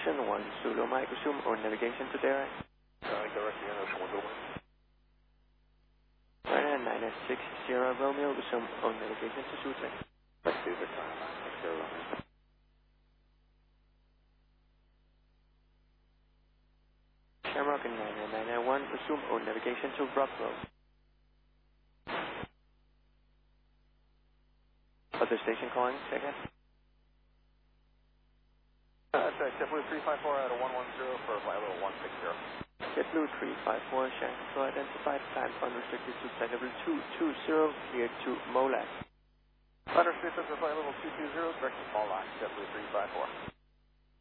Ocean 1 Zulu Mike, resume on navigation to direct. Direct again, Ocean 1 Zulu Mike. Ryanair 960 Romeo, resume on navigation to Zutec. Let's do the time, 960 Romeo. Shamrock and 991, resume on navigation to Rockville. Other station calling, second. That's JetBlue 354 out of 110 for flight level 160. JetBlue 354, Shanghai Control identified, time unrestricted to flight level 220, cleared to Molag. Unrestricted to flight level 220, direct to small line, JetBlue 354.